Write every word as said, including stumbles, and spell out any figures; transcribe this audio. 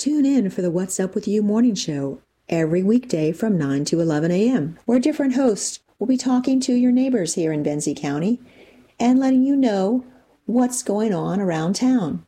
Tune in for the What's Up With You morning show every weekday from nine to eleven a.m., where different hosts will be talking to your neighbors here in Benzie County and letting you know what's going on around town.